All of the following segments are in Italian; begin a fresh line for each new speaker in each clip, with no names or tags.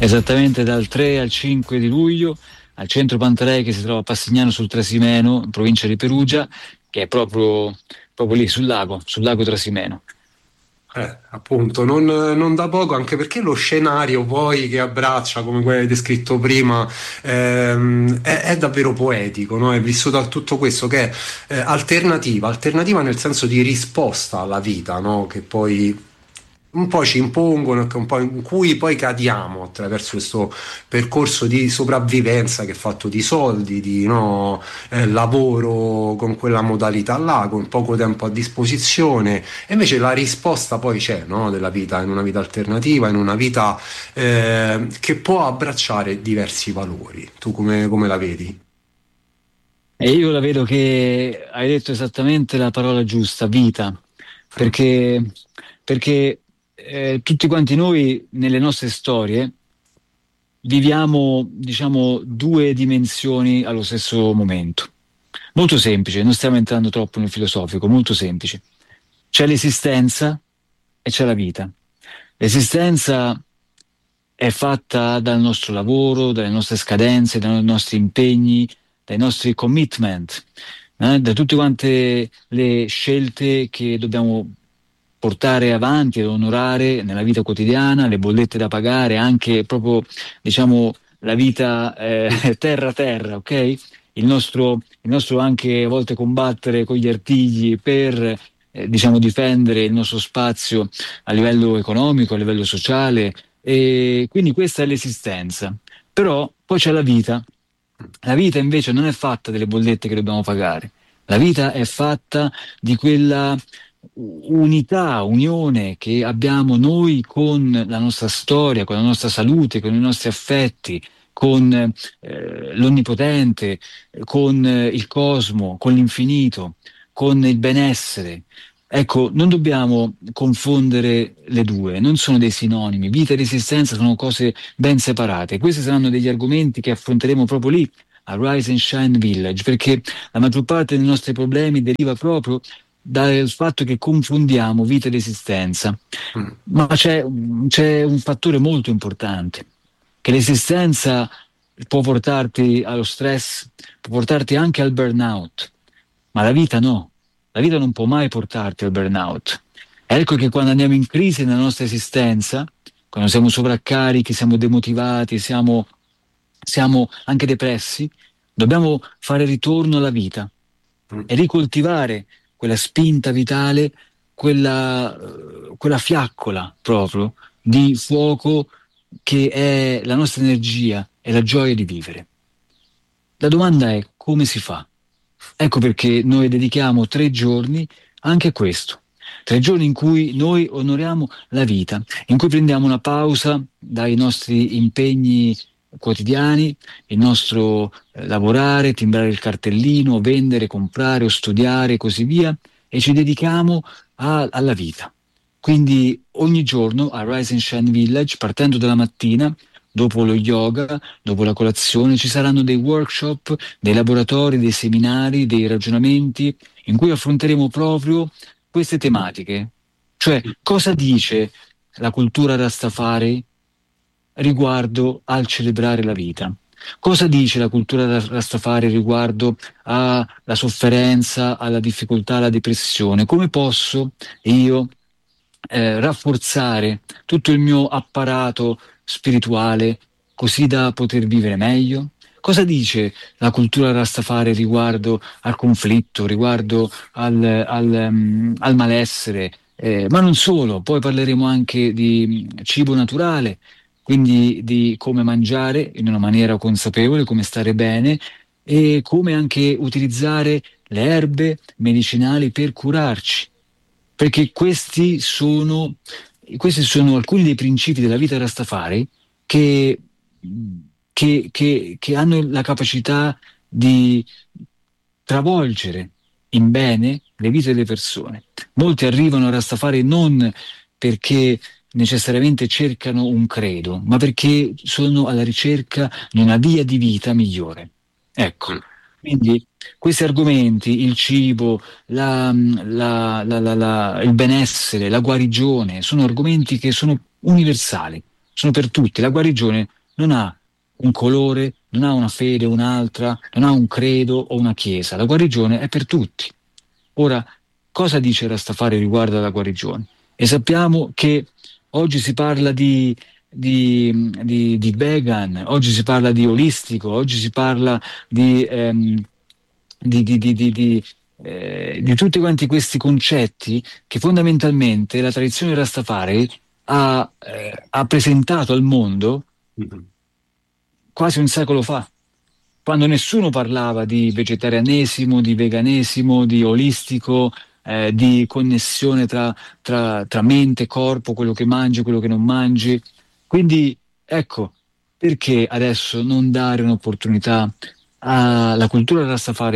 Esattamente dal 3 al 5 di luglio al centro Pantelei, che si trova a Passignano sul Trasimeno, in provincia di Perugia, che è proprio lì sul lago Trasimeno.
Appunto, non da poco, anche perché lo scenario poi che abbraccia, come quello che hai descritto prima, è davvero poetico, no? È vissuto da tutto questo che è alternativa nel senso di risposta alla vita, no? Che poi un po' ci impongono, che un po' in cui poi cadiamo attraverso questo percorso di sopravvivenza che è fatto di soldi, di no, lavoro con quella modalità là, con poco tempo a disposizione, e invece la risposta poi c'è, no, della vita, in una vita alternativa, in una vita che può abbracciare diversi valori. Tu come la vedi?
E io la vedo che hai detto esattamente la parola giusta, vita,
Mm.
perché, perché tutti quanti noi nelle nostre storie viviamo, diciamo, due dimensioni allo stesso momento. Molto semplice, non stiamo entrando troppo nel filosofico, molto semplice. C'è l'esistenza e c'è la vita. L'esistenza è fatta dal nostro lavoro, dalle nostre scadenze, dai nostri impegni, dai nostri commitment, da tutte quante le scelte che dobbiamo portare avanti e onorare nella vita quotidiana, le bollette da pagare, anche proprio, diciamo, la vita terra a terra, ok? Il nostro anche a volte combattere con gli artigli per, diciamo, difendere il nostro spazio a livello economico, a livello sociale, e quindi questa è l'esistenza. Però poi c'è la vita. La vita invece non è fatta delle bollette che dobbiamo pagare. La vita è fatta di quella unità, unione che abbiamo noi con la nostra storia, con la nostra salute, con i nostri affetti, con l'Onnipotente, con il cosmo, con l'infinito, con il benessere. Ecco, non dobbiamo confondere le due, non sono dei sinonimi. Vita ed esistenza sono cose ben separate. Questi saranno degli argomenti che affronteremo proprio lì, a Rise and Shine Village, perché la maggior parte dei nostri problemi deriva proprio dal fatto che confondiamo vita ed esistenza.
Mm.
Ma c'è un fattore molto importante, che l'esistenza può portarti allo stress, può portarti anche al burnout, ma la vita no. La vita non può mai portarti al burnout. Ecco che quando andiamo in crisi nella nostra esistenza, quando siamo sovraccarichi, siamo demotivati, siamo anche depressi, dobbiamo fare ritorno alla vita
Mm.
e ricoltivare quella spinta vitale, quella fiaccola proprio di fuoco che è la nostra energia e la gioia di vivere. La domanda è come si fa? Ecco perché noi dedichiamo 3 giorni anche a questo. 3 giorni in cui noi onoriamo la vita, in cui prendiamo una pausa dai nostri impegni quotidiani, il nostro lavorare, timbrare il cartellino, vendere, comprare o studiare e così via, e ci dedichiamo alla vita. Quindi ogni giorno a Rise and Shine Village, partendo dalla mattina, dopo lo yoga, dopo la colazione, ci saranno dei workshop, dei laboratori, dei seminari, dei ragionamenti in cui affronteremo proprio queste tematiche. Cioè, cosa dice la cultura Rastafari riguardo al celebrare la vita? Cosa dice la cultura Rastafari riguardo alla sofferenza, alla difficoltà, alla depressione? Come posso io rafforzare tutto il mio apparato spirituale così da poter vivere meglio? Cosa dice la cultura Rastafari riguardo al conflitto, riguardo al malessere? Ma non solo, poi parleremo anche di cibo naturale, quindi di come mangiare in una maniera consapevole, come stare bene e come anche utilizzare le erbe medicinali per curarci, perché questi sono alcuni dei principi della vita Rastafari che, che hanno la capacità di travolgere in bene le vite delle persone. Molti arrivano a Rastafari non perché necessariamente cercano un credo, ma perché sono alla ricerca di una via di vita migliore. Ecco,
Mm.
quindi questi argomenti, il cibo, il benessere, la guarigione, sono argomenti che sono universali. sono per tutti. La guarigione non ha un colore, non ha una fede, un'altra, non ha un credo o una chiesa. La guarigione è per tutti. Ora, cosa dice Rastafari riguardo alla guarigione? E sappiamo che oggi si parla di vegan, oggi si parla di olistico, oggi si parla di, di, di, di, di, di, di tutti quanti questi concetti che fondamentalmente la tradizione Rastafari ha presentato al mondo
Mhm.
quasi un secolo fa, quando nessuno parlava di vegetarianesimo, di veganesimo, di olistico, di connessione tra mente, corpo, quello che mangi, quello che non mangi. Quindi, ecco, perché adesso non dare un'opportunità alla cultura Rastafari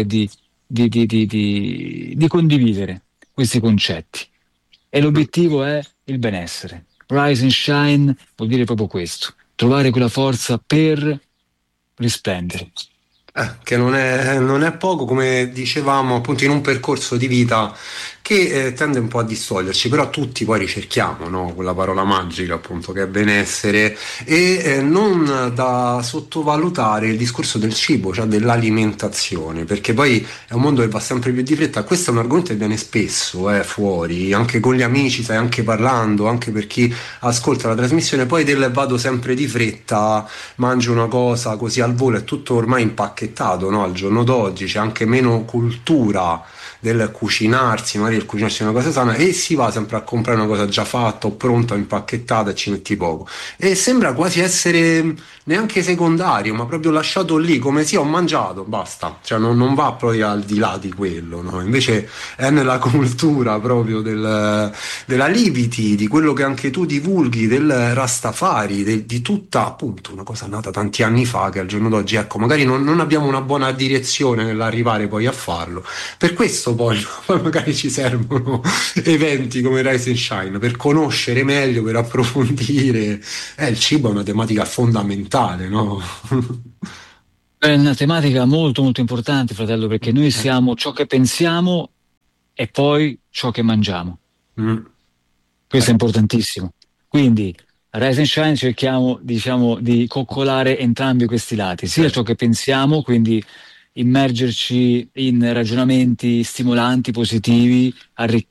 di condividere questi concetti? E l'obiettivo è il benessere. Rise and Shine vuol dire proprio questo, trovare quella forza per risplendere.
Che non è poco, come dicevamo, appunto, in un percorso di vita che tende un po' a distoglierci, però tutti poi ricerchiamo, no? Quella parola magica, appunto, che è benessere, e non da sottovalutare il discorso del cibo, cioè dell'alimentazione, perché poi è un mondo che va sempre più di fretta. Questo è un argomento che viene spesso fuori, anche con gli amici, stai anche parlando, anche per chi ascolta la trasmissione, poi del vado sempre di fretta, mangio una cosa così al volo, è tutto ormai impacchettato, no? Al giorno d'oggi c'è anche meno cultura del cucinarsi, magari il cucinarsi è una cosa sana, e si va sempre a comprare una cosa già fatta o pronta, impacchettata, e ci metti poco. E sembra quasi essere neanche secondario, ma proprio lasciato lì come sia, ho mangiato, basta. Cioè non va poi al di là di quello, no? Invece è nella cultura proprio della Liviti, di quello che anche tu divulghi, del Rastafari, di tutta appunto una cosa nata tanti anni fa che al giorno d'oggi, ecco, magari non abbiamo una buona direzione nell'arrivare poi a farlo. Per questo poi, poi magari ci servono eventi come Rise and Shine per conoscere meglio, per approfondire. Il cibo è una tematica fondamentale, no?
È una tematica molto molto importante, fratello, perché noi siamo ciò che pensiamo e poi ciò che mangiamo.
Mm.
Questo
Eh,
è importantissimo. Quindi, a Rise and Shine cerchiamo, diciamo, di coccolare entrambi questi lati, sia ciò
certo.
che pensiamo, quindi immergerci in ragionamenti stimolanti, positivi,